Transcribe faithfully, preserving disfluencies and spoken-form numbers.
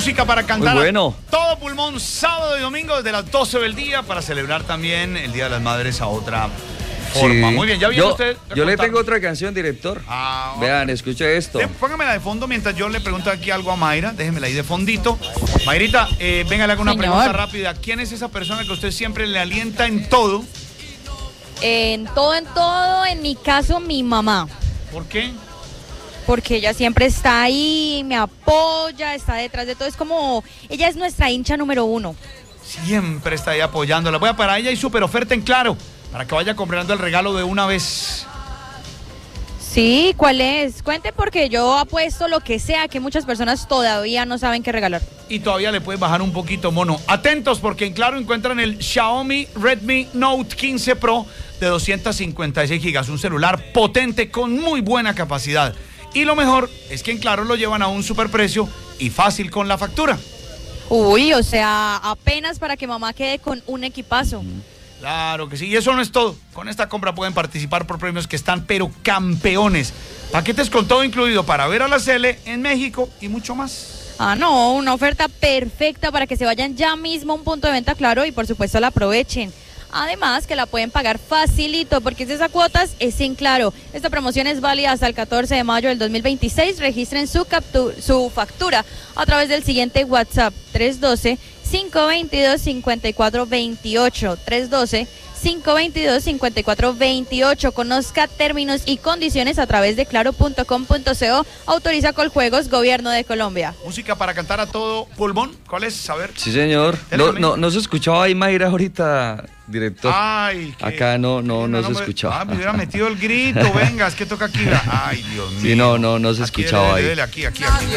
música para cantar. Muy bueno. Todo pulmón, sábado y domingo desde las doce del día para celebrar también el Día de las Madres a otra forma. Sí. Muy bien, ¿ya vio yo, usted? Yo le tengo otra canción, director. Ah, Vean, escuche esto. De, póngamela de fondo mientras yo le pregunto aquí algo a Mayra. Déjemela ahí de fondito. Mayrita, eh, venga, le hago una Señor. pregunta rápida. ¿Quién es esa persona que usted siempre le alienta en todo? En todo, en todo, en mi caso, mi mamá. ¿Por qué? Porque ella siempre está ahí, me apoya, está detrás de todo. Es como, ella es nuestra hincha número uno. Siempre está ahí apoyándola. Voy a para ella y súper oferta en Claro, para que vaya comprando el regalo de una vez. Sí, ¿cuál es? Cuente porque yo apuesto lo que sea, que muchas personas todavía no saben qué regalar. Y todavía le puedes bajar un poquito, mono. Atentos, porque en Claro encuentran el Xiaomi Redmi Note quince Pro de doscientos cincuenta y seis gigas. Un celular potente con muy buena capacidad. Y lo mejor es que en Claro lo llevan a un superprecio y fácil con la factura. Uy, o sea, apenas para que mamá quede con un equipazo. Claro que sí, y eso no es todo. Con esta compra pueden participar por premios que están pero campeones. Paquetes con todo incluido para ver a la Cele en México y mucho más. Ah, no, una oferta perfecta para que se vayan ya mismo a un punto de venta Claro y por supuesto la aprovechen. Además que la pueden pagar facilito porque si esas cuotas es sin Claro. Esta promoción es válida hasta el catorce de mayo del dos mil veintiséis. Registren su, captu- su factura a través del siguiente WhatsApp tres uno dos, cinco dos dos, cinco cuatro dos ocho. tres uno dos, cinco dos dos, cinco cuatro dos ocho. Conozca términos y condiciones a través de claro punto com punto co. Autoriza Coljuegos, Gobierno de Colombia. Música para cantar a todo pulmón. ¿Cuál es? A ver. Sí, señor. No, no, no se escuchaba ahí, Mayra, ahorita, director. Ay, qué, Acá no, no, qué, no, no se me, escuchaba. Ah, me hubiera metido el grito. Venga, es que toca aquí. Ay, Dios mío. Sí, no, no, no se Aquí, escuchaba dele, ahí. dele, aquí, aquí, aquí.